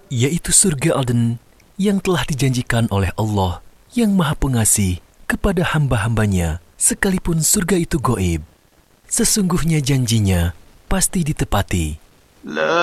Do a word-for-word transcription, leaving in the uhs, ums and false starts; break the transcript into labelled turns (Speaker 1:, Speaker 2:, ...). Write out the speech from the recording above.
Speaker 1: yaitu surga Alden yang telah dijanjikan oleh Allah yang Maha Pengasih kepada hamba-hambanya, sekalipun surga itu goib. Sesungguhnya janjinya pasti ditepati.